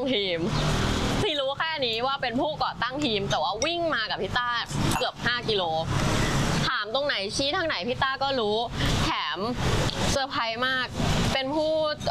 ทีมที่รู้แค่นี้ว่าเป็นผู้ก่อตั้งทีมแต่ว่าวิ่งมากับพี่ต้าเกือบ5 กิโลถามตรงไหนชี้ทางไหนพี่ต้าก็รู้แถมเซอร์ไพรส์มากเป็นผู้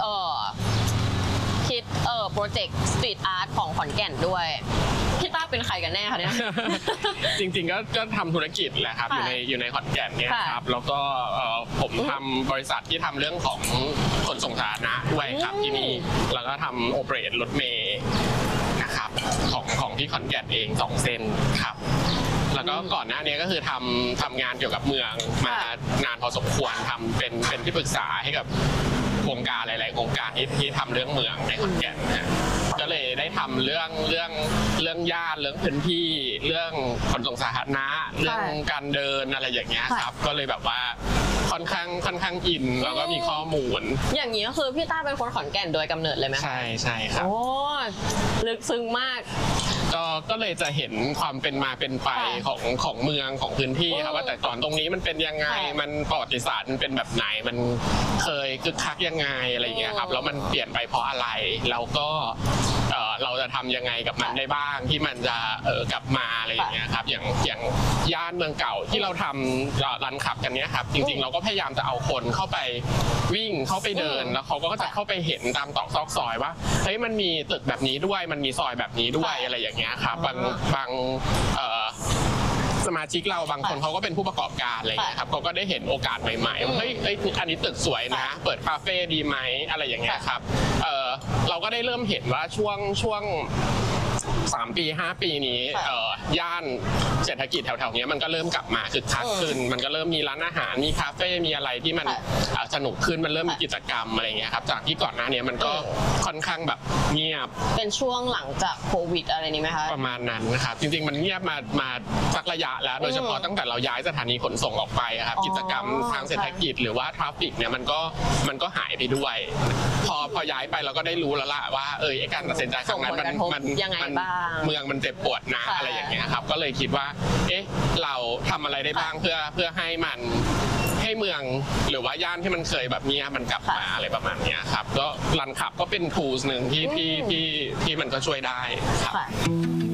คิดโปรเจกต์สตรีทอาร์ตของขอนแก่นด้วยพี่ต้าเป็นใครกันแน่คะเนี่ยจริงๆก็ทำธุรกิจแหละครับอยู่ในขอนแก่นเนี่ยครับแล้วก็ผมทำบริษัทที่ทำเรื่องของขนส่งสาธารณะด้วยครับที่นี่แล้วก็ทำโอเปเรตรถเมล์นะครับของที่ขอนแก่นเอง2 เส้นครับแล้วก็ก่อนหน้านี้ก็คือทำงานเกี่ยวกับเมืองมานานพอสมควรทำเป็นที่ปรึกษาให้กับโครงการหลายๆโครงการที่ทำเรื่องเมืองในขอนแก่นนะก็เลยได้ทำเรื่องย่านเรื่องพื้นที่เรื่องขนส่งสาธารณะเรื่องการเดินอะไรอย่างเงี้ยครับก็เลยแบบว่าค่อนข้างอินแล้วก็มีข้อมูลอย่างนี้ก็คือพี่ต้าเป็นคนขอนแก่นโดยกำเนิดเลยไหมใช่ครับโอ้ลึกซึ้งมากก็เลยจะเห็นความเป็นมาเป็นไปของเมืองของพื้นที่ครับว่าแต่ก่อนตรงนี้มันเป็นยังไงมันประวัติศาสตร์มันเป็นแบบไหนมันเคยคึกคักยังไงอะไรอย่างเงี้ยครับแล้วมันเปลี่ยนไปเพราะอะไรแล้วก็เราจะทำยังไงกับมันได้บ้างที่มันจะกลับมาอะไรอย่างเงี้ยครับอย่างย่านเมืองเก่าที่เราทำรันขับกันเนี้ยครับจริงๆเราก็พยายามจะเอาคนเข้าไปวิ่งเข้าไปเดินแล้วเขาก็จะเข้าไปเห็นตามตอกซอกซอยว่าเฮ้ยมันมีตึกแบบนี้ด้วยมันมีซอยแบบนี้ด้วยอะไรอย่างเงี้ยครับบางสมาชิกเราบางคนเขาก็เป็นผู้ประกอบการอะไรอย่างเงี้ยครับเขาก็ได้เห็นโอกาสใหม่ๆเฮ้ยอันนี้ตึกสวยนะเปิดคาเฟ่ดีไหมอะไรอย่างเงี้ยครับเราก็ได้เริ่มเห็นว่าช่วง3 ปี 5 ปีนี้ย่านเศรษฐกิจแถวๆนี้มันก็เริ่มกลับมาคึกคักขึ้นมันก็เริ่มมีร้านอาหารมีคาเฟ่มีอะไรที่มันสนุกขึ้นมันเริ่มมีกิจกรรมอะไรเงี้ยครับจากที่ก่อนหน้านี้มันก็ค่อนข้างแบบเงียบเป็นช่วงหลังจากโควิดอะไรนี้ไหมคะประมาณนั้นนะครับจริงๆมันเงียบมาสักระยะแล้วโดยเฉพาะตั้งแต่เราย้ายสถานีขนส่งออกไปครับกิจกรรมทางเศรษฐกิจหรือว่าทราฟฟิกเนี่ยมันก็หายไปด้วยพอย้ายไปเราก็ได้รู้แล้วล่ะว่าการตัดสินใจครั้งนั้นมันยังไงบ้างเมืองมันเจ็บปวดนะอะไรอย่างเงี้ยครับก็เลยคิดว่าเราทำอะไรได้บ้างเพื่อให้เมืองหรือว่าย่านที่มันเคยแบบนี้มันกลับมาอะไรประมาณนี้ครับก็รันขับก็เป็น tools หนึ่งที่มันก็ช่วยได้ครับ